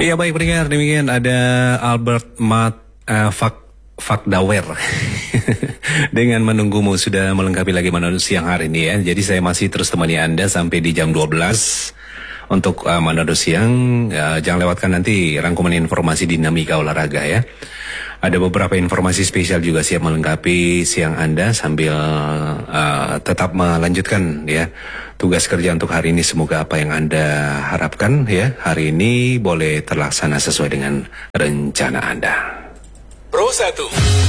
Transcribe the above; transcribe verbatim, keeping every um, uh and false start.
Iya baik pendengar, demikian ada Albert Mat uh, Fak Fakdawer dengan menunggumu sudah melengkapi lagi Manado siang hari ini ya. Jadi saya masih terus temani Anda sampai di jam dua belas untuk uh, Manado siang. Uh, jangan lewatkan nanti rangkuman informasi dinamika olahraga ya. Ada beberapa informasi spesial juga siap melengkapi siang Anda sambil uh, tetap melanjutkan ya tugas kerja untuk hari ini. Semoga apa yang Anda harapkan ya hari ini boleh terlaksana sesuai dengan rencana Anda. Pro satu.